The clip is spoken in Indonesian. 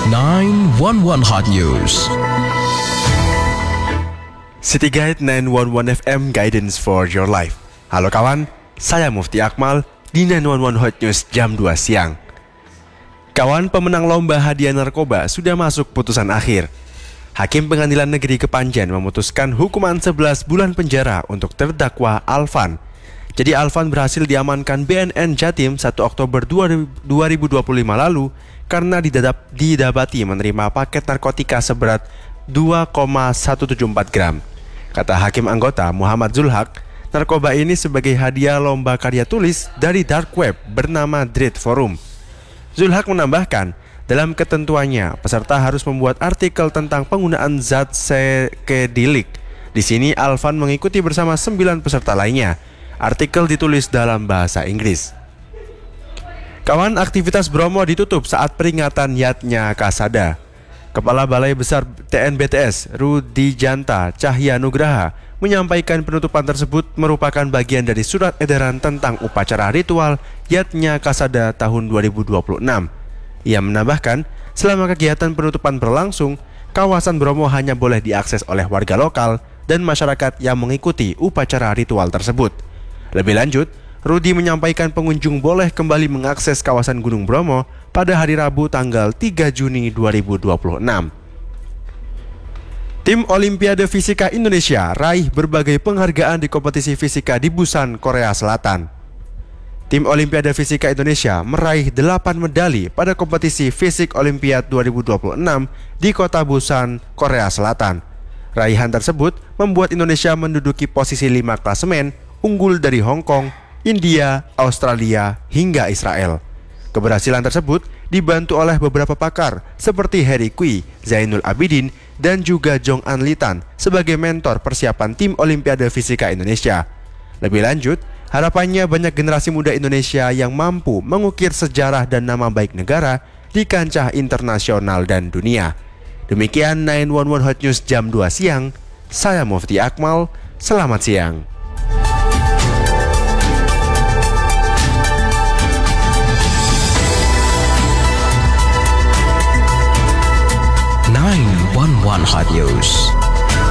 911 Hot News. City Guide 911 FM Guidance for Your Life. Halo kawan, saya Mufti Akmal di 911 Hot News jam 2 siang. Kawan, pemenang lomba hadiah narkoba sudah masuk putusan akhir. Hakim Pengadilan Negeri Kepanjen memutuskan hukuman 11 bulan penjara untuk terdakwa Alvan. Jadi Alvan berhasil diamankan BNN Jatim 1 Oktober 2025 lalu karena didapati menerima paket narkotika seberat 2,174 gram. Kata Hakim anggota Muhammad Zulhak, narkoba ini sebagai hadiah lomba karya tulis dari dark web bernama Dread Forum. Zulhak menambahkan, dalam ketentuannya peserta harus membuat artikel tentang penggunaan zat psychedelic. Di sini Alvan mengikuti bersama 9 peserta lainnya. Artikel ditulis dalam bahasa Inggris. Kawan, aktivitas Bromo ditutup saat peringatan Yatnya Kasada. Kepala Balai Besar TNBTS, Rudi Janta Cahya Nugraha, menyampaikan penutupan tersebut merupakan bagian dari surat edaran tentang upacara ritual Yatnya Kasada tahun 2026. Ia menambahkan, selama kegiatan penutupan berlangsung, kawasan Bromo hanya boleh diakses oleh warga lokal dan masyarakat yang mengikuti upacara ritual tersebut. Lebih lanjut, Rudi menyampaikan pengunjung boleh kembali mengakses kawasan Gunung Bromo pada hari Rabu tanggal 3 Juni 2026. Tim Olimpiade Fisika Indonesia raih berbagai penghargaan di kompetisi fisika di Busan, Korea Selatan. Tim Olimpiade Fisika Indonesia meraih 8 medali pada kompetisi Fisik Olimpiade 2026 di kota Busan, Korea Selatan. Raihan tersebut membuat Indonesia menduduki posisi 5 klasemen, unggul dari Hong Kong, India, Australia, hingga Israel. Keberhasilan tersebut dibantu oleh beberapa pakar seperti Harry Kui, Zainul Abidin, dan juga Jong An Litan sebagai mentor persiapan tim Olimpiade Fisika Indonesia. Lebih lanjut, harapannya banyak generasi muda Indonesia yang mampu mengukir sejarah dan nama baik negara di kancah internasional dan dunia. Demikian 911 Hot News jam 2 siang. Saya Mufti Akmal, selamat siang. One Hot News.